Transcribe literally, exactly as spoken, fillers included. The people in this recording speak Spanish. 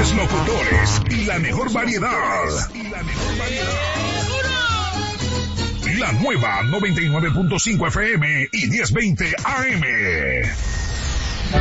mejores locutores y la mejor variedad. La nueva noventa y nueve punto cinco F M y diez veinte A M.